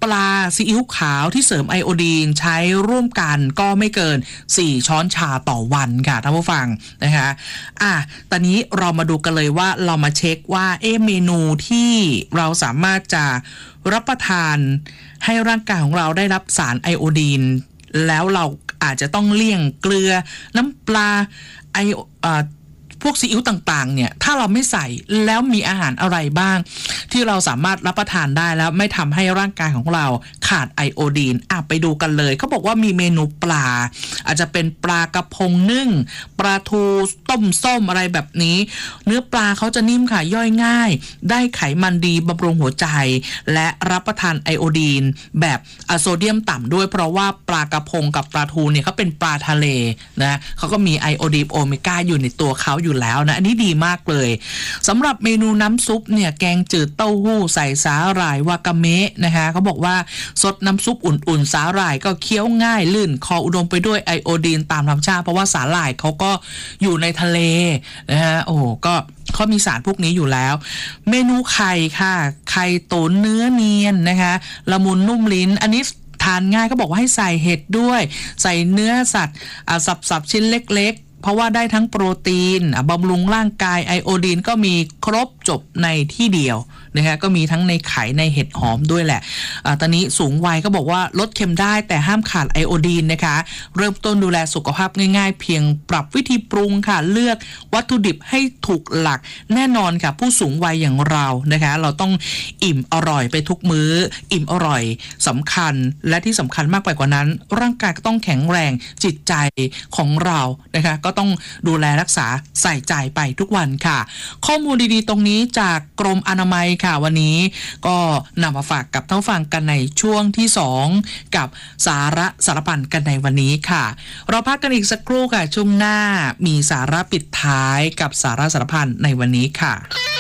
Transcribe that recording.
ปลาซีอิ๊วขาวที่เสริมไอโอดีนใช้ร่วมกันก็ไม่เกิน4ช้อนชาต่อวันค่ะท่านผู้ฟังนะคะตอนนี้เรามาดูกันเลยว่าเรามาเช็คว่าเมนูที่เราสามารถจะรับประทานให้ร่างกายของเราได้รับสารไอโอดีนแล้วเราอาจจะต้องเลี่ยงเกลือน้ำปลาพวกซีอิ๊วต่างๆเนี่ยถ้าเราไม่ใส่แล้วมีอาหารอะไรบ้างที่เราสามารถรับประทานได้แล้วไม่ทำให้ร่างกายของเราขาดไอโอดีนไปดูกันเลยเขาบอกว่ามีเมนูปลาอาจจะเป็นปลากระพงนึ่งปลาทูต้มส้มอะไรแบบนี้เนื้อปลาเขาจะนิ่มค่ะย่อยง่ายได้ไขมันดีบำรุงหัวใจและรับประทานไอโอดีนแบบโซเดียมต่ำด้วยเพราะว่าปลากระพงกับปลาทูเนี่ยเขาเป็นปลาทะเลนะเขาก็มีไอโอดีนโอเมก้าอยู่ในตัวเขาอยู่แล้วนะอันนี้ดีมากเลยสำหรับเมนูน้ำซุปเนี่ยแกงจืดเต้าหู้ใส่สาหร่ายวากาเมะนะคะเขาบอกว่าสดน้ำซุปอุ่นๆสาหร่ายก็เคี้ยวง่ายลื่นคออุดมไปด้วยไอโอดีนตามธรรมชาติเพราะว่าสาหร่ายเขาก็อยู่ในทะเลนะฮะก็เขามีสารพวกนี้อยู่แล้วเมนูไข่ค่ะไข่ตุ๋นเนื้อเนียนนะคะละมุนนุ่มลิ้นอันนี้ทานง่ายก็บอกว่าให้ใส่เห็ดด้วยใส่เนื้อสัตว์สับๆชิ้นเล็กๆเพราะว่าได้ทั้งโปรตีนบำรุงร่างกายไอโอดีนก็มีครบจบในที่เดียวนะคะก็มีทั้งในไข่ในเห็ดหอมด้วยแหละตอนนี้สูงวัยก็บอกว่าลดเค็มได้แต่ห้ามขาดไอโอดีนนะคะเริ่มต้นดูแลสุขภาพง่ายๆเพียงปรับวิธีปรุงค่ะเลือกวัตถุดิบให้ถูกหลักแน่นอนค่ะผู้สูงวัยอย่างเรานะคะเราต้องอิ่มอร่อยไปทุกมื้ออิ่มอร่อยสำคัญและที่สำคัญมากไปกว่านั้นร่างกายก็ต้องแข็งแรงจิตใจของเรานะคะก็ต้องดูแลรักษาใส่ใจไปทุกวันค่ะข้อมูลดีๆตรงนี้จากกรมอนามัยค่ะวันนี้ก็นำมาฝากกับท่านฟังกันในช่วงที่2กับสาระสารพันกันในวันนี้ค่ะเราพักกันอีกสักครู่ค่ะช่วงหน้ามีสาระปิดท้ายกับสาระสารพันในวันนี้ค่ะ